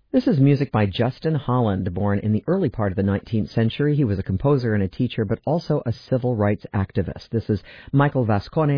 This is music by Justin Holland, born in the early part of the 19th century. He was a composer and a teacher, but also a civil rights activist. This is Michael Vascones